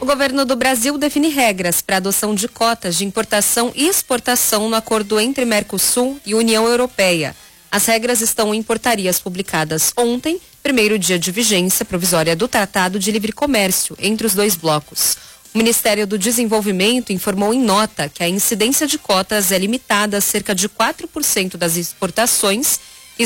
governo do Brasil define regras para a adoção de cotas de importação e exportação no acordo entre Mercosul e União Europeia. As regras estão em portarias publicadas ontem, primeiro dia de vigência provisória do Tratado de Livre Comércio entre os dois blocos. O Ministério do Desenvolvimento informou em nota que a incidência de cotas é limitada a cerca de 4% das exportações e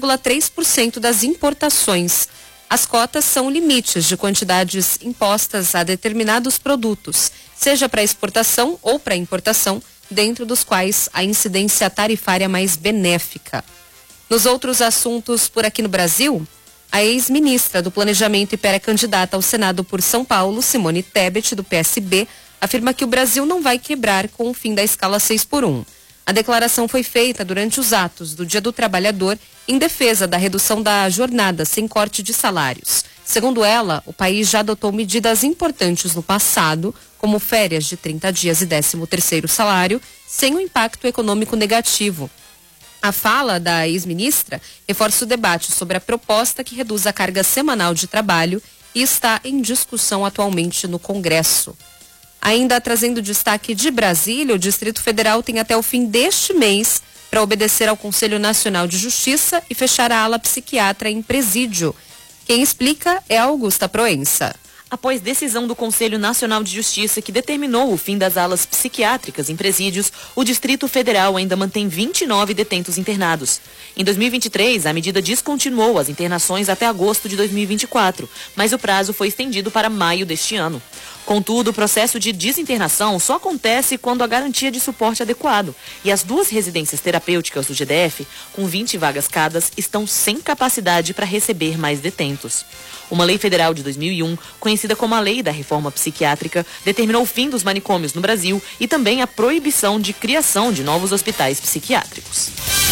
0,3% das importações. As cotas são limites de quantidades impostas a determinados produtos, seja para exportação ou para importação, dentro dos quais a incidência tarifária mais benéfica. Nos outros assuntos por aqui no Brasil, a ex-ministra do Planejamento e pré-candidata ao Senado por São Paulo, Simone Tebet, do PSB, afirma que o Brasil não vai quebrar com o fim da escala 6x1. A declaração foi feita durante os atos do Dia do Trabalhador em defesa da redução da jornada sem corte de salários. Segundo ela, o país já adotou medidas importantes no passado, como férias de 30 dias e 13º salário, sem um impacto econômico negativo. A fala da ex-ministra reforça o debate sobre a proposta que reduz a carga semanal de trabalho e está em discussão atualmente no Congresso. Ainda trazendo destaque de Brasília, o Distrito Federal tem até o fim deste mês para obedecer ao Conselho Nacional de Justiça e fechar a ala psiquiatra em presídio. Quem explica é a Augusta Proença. Após decisão do Conselho Nacional de Justiça que determinou o fim das alas psiquiátricas em presídios, o Distrito Federal ainda mantém 29 detentos internados. Em 2023, a medida descontinuou as internações até agosto de 2024, mas o prazo foi estendido para maio deste ano. Contudo, o processo de desinternação só acontece quando há garantia de suporte adequado e as duas residências terapêuticas do GDF, com 20 vagas cada, estão sem capacidade para receber mais detentos. Uma lei federal de 2001, conhecida como a Lei da Reforma Psiquiátrica, determinou o fim dos manicômios no Brasil e também a proibição de criação de novos hospitais psiquiátricos.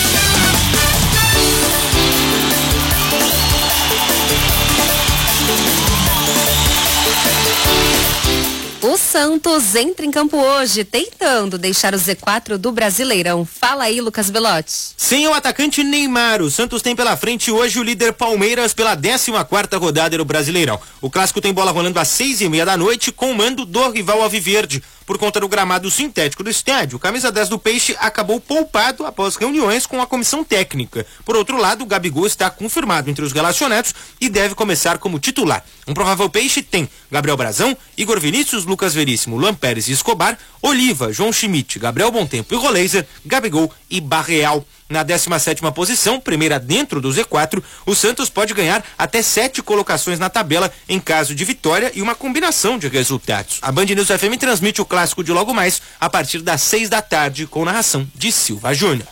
O Santos entra em campo hoje, tentando deixar o Z4 do Brasileirão. Fala aí, Lucas Belotti. Sem o atacante Neymar, o Santos tem pela frente hoje o líder Palmeiras pela 14ª rodada do Brasileirão. O clássico tem bola rolando às 6h30 da noite com o mando do rival alviverde. Por conta do gramado sintético do estádio, o camisa 10 do Peixe acabou poupado após reuniões com a comissão técnica. Por outro lado, o Gabigol está confirmado entre os relacionados e deve começar como titular. Um provável Peixe tem Gabriel Brazão, Igor Vinícius, Lucas Veríssimo, Luan Pérez e Escobar, Oliva, João Schmidt, Gabriel Bontempo e Roleiser, Gabigol e Barreal. Na 17ª posição, primeira dentro do Z4, o Santos pode ganhar até 7 colocações na tabela em caso de vitória e uma combinação de resultados. A Band News FM transmite o clássico de logo mais a partir das 6 da tarde com narração de Silva Júnior.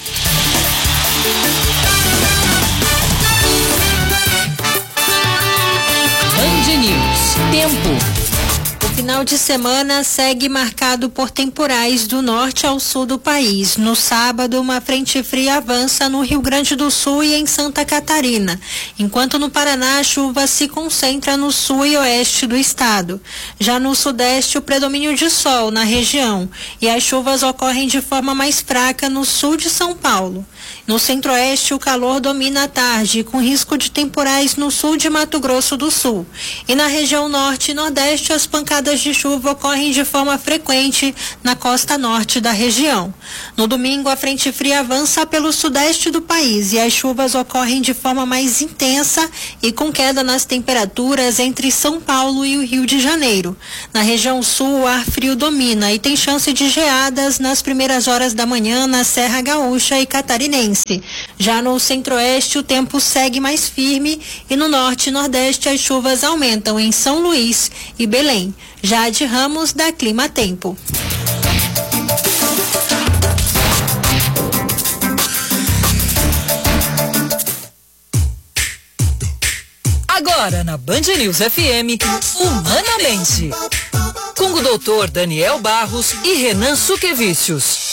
Band News. Tempo. O final de semana segue marcado por temporais do norte ao sul do país. No sábado, uma frente fria avança no Rio Grande do Sul e em Santa Catarina, enquanto no Paraná a chuva se concentra no sul e oeste do estado. Já no sudeste, o predomínio de sol na região e as chuvas ocorrem de forma mais fraca no sul de São Paulo. No centro-oeste, o calor domina à tarde, com risco de temporais no sul de Mato Grosso do Sul. E na região norte e nordeste, as pancadas de chuva ocorrem de forma frequente na costa norte da região. No domingo, a frente fria avança pelo sudeste do país e as chuvas ocorrem de forma mais intensa e com queda nas temperaturas entre São Paulo e o Rio de Janeiro. Na região sul, o ar frio domina e tem chance de geadas nas primeiras horas da manhã na Serra Gaúcha e Catarinense. Já no centro-oeste, o tempo segue mais firme e no norte e nordeste as chuvas aumentam em São Luís e Belém. Jade Ramos, da Clima Tempo. Agora na Band News FM, Humanamente, com o doutor Daniel Barros e Renan Suquevicius.